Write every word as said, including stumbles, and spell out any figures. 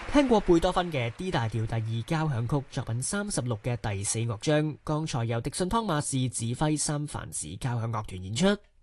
聽過貝多芬嘅 D 大調第二交響曲作品三十六嘅第四樂章，剛才由迪遜湯馬士指揮三藩市交響樂團演出。